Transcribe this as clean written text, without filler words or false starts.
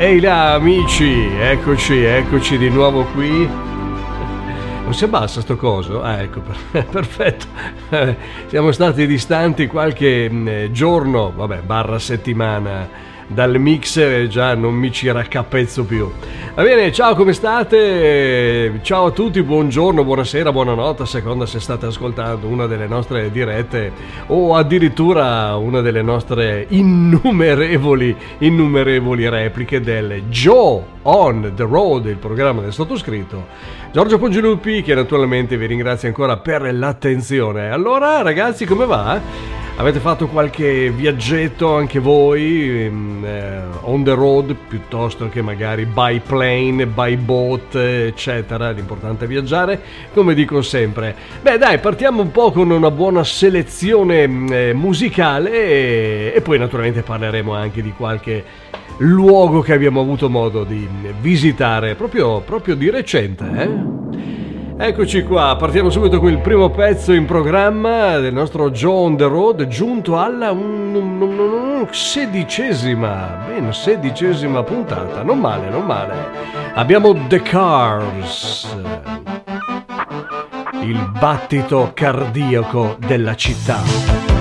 Ehi là amici, eccoci di nuovo qui. Non si abbassa sto coso? Ah, ecco, perfetto. Siamo stati distanti qualche giorno, barra settimana dal mixer e già non mi ci raccapezzo più. Va bene, ciao, come state? Ciao a tutti, buongiorno, buonasera, buonanotte, a seconda se state ascoltando una delle nostre dirette o addirittura una delle nostre innumerevoli repliche del Joe on the Road, il programma del sottoscritto Giorgio Poggioluppi, che naturalmente vi ringrazio ancora per l'attenzione. Allora ragazzi, come va? Avete fatto qualche viaggetto anche voi on the road, piuttosto che magari by plane, by boat, eccetera? L'importante è viaggiare, come dico sempre. Beh dai, partiamo un po' con una buona selezione musicale e poi naturalmente parleremo anche di qualche luogo che abbiamo avuto modo di visitare proprio di recente, Eccoci qua, partiamo subito con il primo pezzo in programma del nostro Joe on the Road, giunto alla sedicesima puntata, non male. Abbiamo The Cars, il battito cardiaco della città.